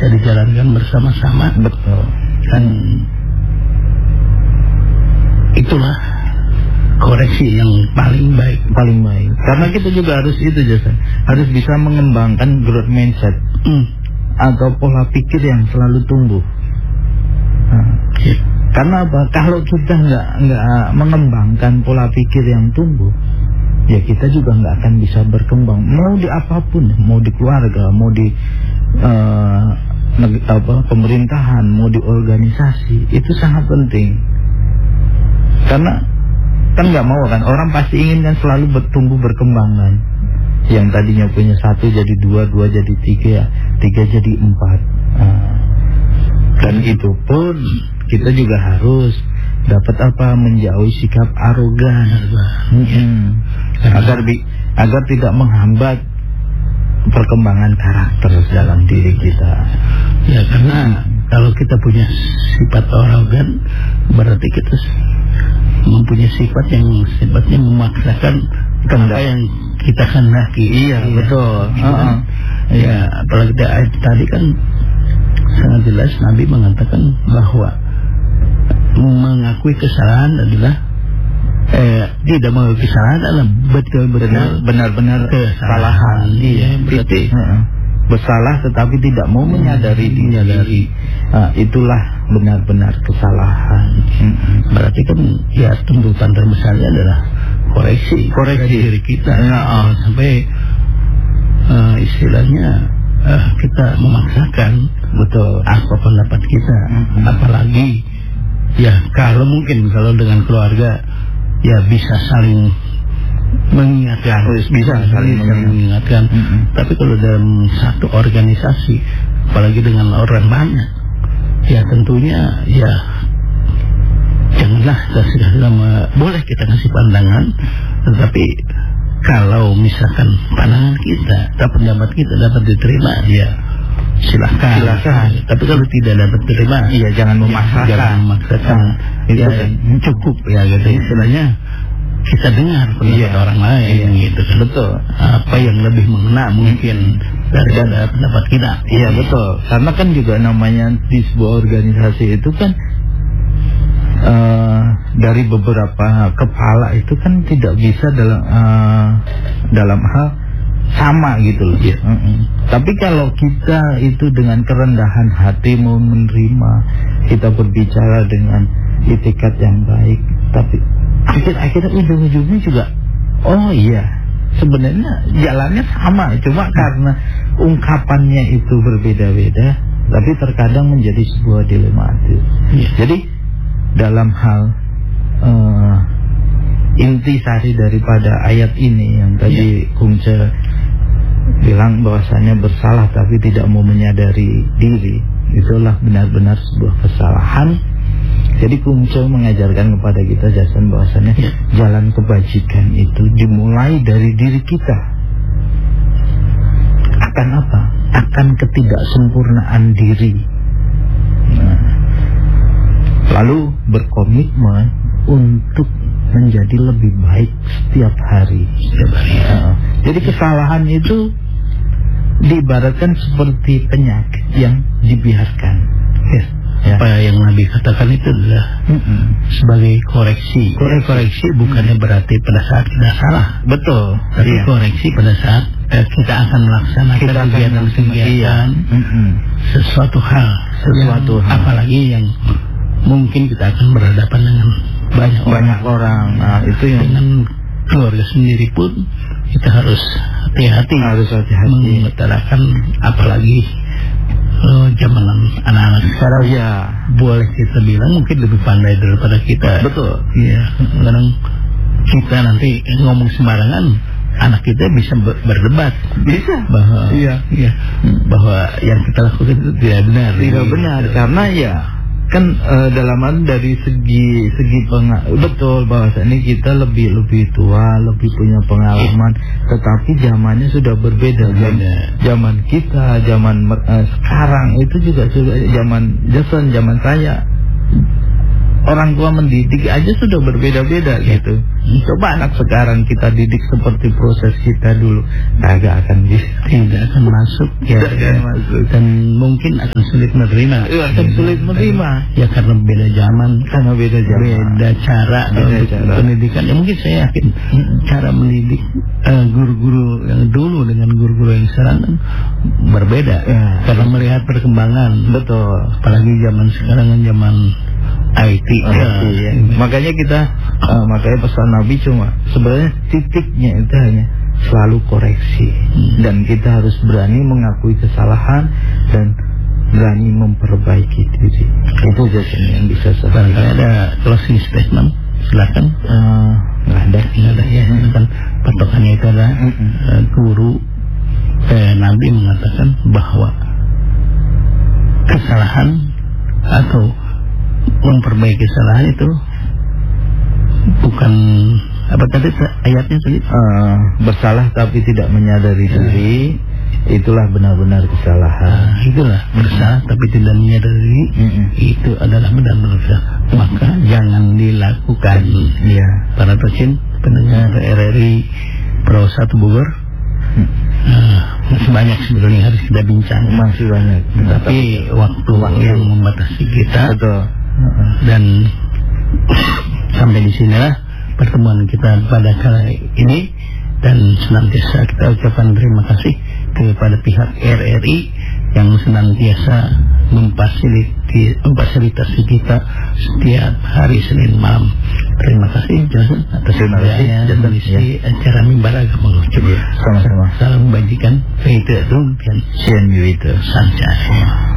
bisa dijalankan bersama-sama. Betul. Dan itulah koreksi yang paling baik. Karena kita juga harus harus bisa mengembangkan growth mindset atau pola pikir yang selalu tumbuh. Karena apa? Kalau kita nggak mengembangkan pola pikir yang tumbuh, ya kita juga nggak akan bisa berkembang. Mau di apapun, mau di keluarga, mau di pemerintahan, mau di organisasi, itu sangat penting. Karena kan nggak mau kan, orang pasti ingin kan selalu bertumbuh berkembang kan. Yang tadinya punya 1 jadi 2, 2 jadi 3, 3 jadi 4. Dan itu pun kita juga harus dapat menjauhi sikap arogan, agar tidak menghambat perkembangan karakter dalam diri kita. Ya, karena kalau kita punya sifat arogan, berarti kita mempunyai sifat yang sifatnya memaksakan apa yang kita kehendaki. Iya, betul. Ya, apalagi tadi kan sangat jelas Nabi mengatakan bahwa mengakui kesalahan adalah tidak mengakui kesalahan adalah benar-benar kesalahan. Iya, berarti bersalah tetapi tidak mau menyadari diri. Itulah benar-benar kesalahan. Berarti kan ya tuntutan terbesarnya adalah koreksi diri kita. Sampai istilahnya kita memaksakan apa pendapat kita. Apalagi ya kalau dengan keluarga ya bisa saling mengingatkan, Tapi kalau dalam satu organisasi, apalagi dengan orang banyak, ya tentunya ya janganlah boleh kita kasih pandangan, tetapi kalau misalkan pandangan kita atau pendapat kita dapat diterima, ya silahkan. Tapi kalau tidak dapat diterima, iya jangan memaksakan. Ya, cukup ya gitu. Istilahnya kita dengar pendapat orang lain gitu kan. Betul. Apa yang lebih mengena mungkin daripada pendapat kita. Iya betul. Karena kan juga namanya di sebuah organisasi itu kan dari beberapa kepala itu kan tidak bisa dalam hal sama gitu loh. Tapi kalau kita itu dengan kerendahan hati mau menerima, kita berbicara dengan itikat yang baik, tapi akhir-akhir ujung-ujungnya juga sebenarnya jalannya sama, cuma karena ungkapannya itu berbeda-beda, tapi terkadang menjadi sebuah dilematis. Jadi dalam hal intisari daripada ayat ini yang tadi Kungce bilang bahwasanya bersalah tapi tidak mau menyadari diri, itulah benar-benar sebuah kesalahan. Jadi Kungce mengajarkan kepada kita Jason bahwasanya jalan kebajikan itu dimulai dari diri kita. Akan apa? Akan ketidaksempurnaan diri. Lalu berkomitmen untuk menjadi lebih baik setiap hari. Jadi kesalahan itu diibaratkan seperti penyakit yang dibiarkan. Apa yang Nabi katakan itu adalah sebagai koreksi. Koreksi bukannya berarti pada saat kita salah. Betul. Tapi koreksi pada saat kita akan melaksanakan kegiatan sesuatu hal. Apalagi yang mungkin kita akan berhadapan dengan banyak orang. Nah, itu yang dengan keluarga sendiri pun kita harus hati-hati mengutarakan, apalagi zaman anak-anak sekarang boleh kita bilang mungkin lebih pandai daripada kita. Betul. Iya. Kadang kita nanti ngomong sembarangan, anak kita bisa berdebat, bahwa bahwa yang kita lakukan itu tidak benar. Karena kan dalam dari segi betul bahwasanya kita lebih tua, lebih punya pengalaman, tetapi zamannya sudah berbeda. Zaman kita, sekarang itu juga zaman Jason, zaman saya orang tua mendidik aja sudah berbeda-beda gitu. Coba anak sekarang kita didik seperti proses kita dulu, tidak akan masuk ya, dan mungkin akan sulit menerima. Akan sulit menerima ya, karena beda zaman, beda cara pendidikan. Ya mungkin saya yakin cara mendidik guru-guru yang dulu dengan guru-guru yang sekarang kan berbeda karena melihat perkembangan. Betul. Apalagi zaman sekarang kan zaman IT. Makanya kita makanya pesan Nabi cuma sebenarnya titiknya itu hanya selalu koreksi, dan kita harus berani mengakui kesalahan dan berani memperbaiki diri. Itu saja yang bisa saya. Ada closing statement, silakan. Nggak ada ya. Kan patokannya itu adalah guru Nabi mengatakan bahwa kesalahan atau memperbaiki kesalahan itu bukan apa tadi ayatnya tadi, bersalah tapi tidak menyadari diri, itulah benar-benar kesalahan. Itulah bersalah tapi tidak menyadari, itu adalah benar-benar kesalahan. Maka jangan dilakukan. Ya, para tosin pendengar RRI Pro 1 Bogor, masih banyak sebetulnya harus kita bincang. Masih banyak. Tapi waktu yang membatasi kita. Betul. Dan sampai di sinilah pertemuan kita pada kali ini, dan senantiasa kita ucapkan terima kasih kepada pihak RRI yang senantiasa memfasilitasi kita setiap hari Senin malam. Terima kasih Johnson atas kerjanya dan mengisi acara Mimbar Agama. Sama-sama. Salam kebajikan. Faith dan Sian Yuita Sanchez.